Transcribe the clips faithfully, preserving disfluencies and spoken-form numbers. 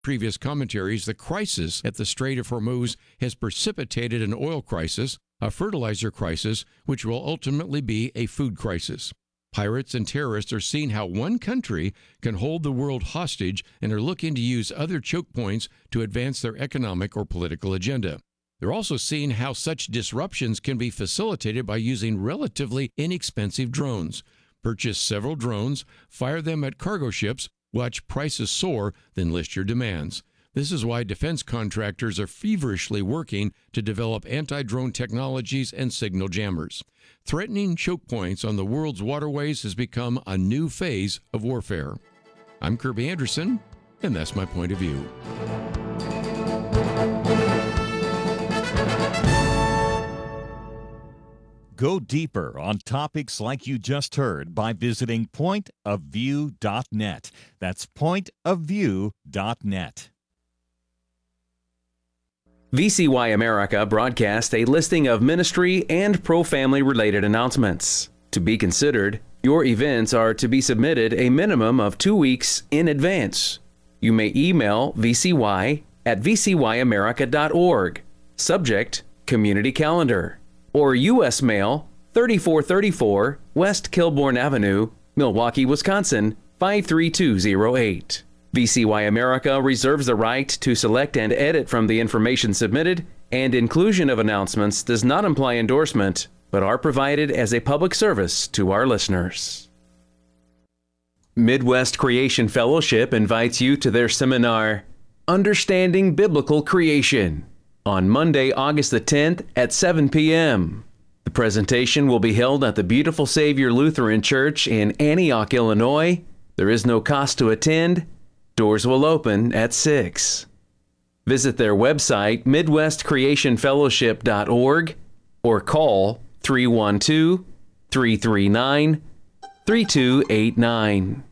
previous commentaries, the crisis at the Strait of Hormuz has precipitated an oil crisis, a fertilizer crisis, which will ultimately be a food crisis. Pirates and terrorists are seeing how one country can hold the world hostage and are looking to use other choke points to advance their economic or political agenda. They're also seeing how such disruptions can be facilitated by using relatively inexpensive drones. Purchase several drones, fire them at cargo ships, watch prices soar, then list your demands. This is why defense contractors are feverishly working to develop anti-drone technologies and signal jammers. Threatening choke points on the world's waterways has become a new phase of warfare. I'm Kirby Anderson, and that's my point of view. Go deeper on topics like you just heard by visiting point of view dot net. That's point of view dot net. V C Y America broadcast a listing of ministry and pro-family related announcements. To be considered, your events are to be submitted a minimum of two weeks in advance. You may email V C Y at v c y america dot org, subject Community Calendar, or U S Mail, thirty-four thirty-four West Kilbourne Avenue, Milwaukee, Wisconsin, five three two zero eight. V C Y America reserves the right to select and edit from the information submitted, and inclusion of announcements does not imply endorsement, but are provided as a public service to our listeners. Midwest Creation Fellowship invites you to their seminar, Understanding Biblical Creation, on Monday, August the tenth at seven p.m. The presentation will be held at the Beautiful Savior Lutheran Church in Antioch, Illinois. There is no cost to attend. Doors will open at six. Visit their website, midwest creation fellowship dot org, or call three one two, three three nine, three two eight nine.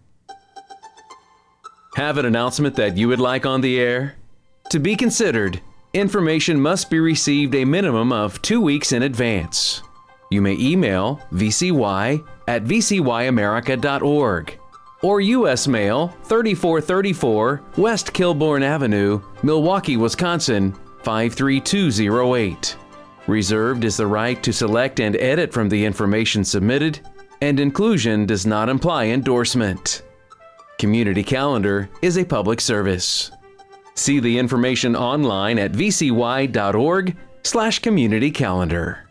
Have an announcement that you would like on the air? To be considered, information must be received a minimum of two weeks in advance. You may email V C Y at v c y america dot org or U S Mail, thirty-four thirty-four West Kilbourne Avenue, Milwaukee, Wisconsin, five three two zero eight. Reserved is the right to select and edit from the information submitted, and inclusion does not imply endorsement. Community Calendar is a public service. See the information online at v c y dot org slash community calendar.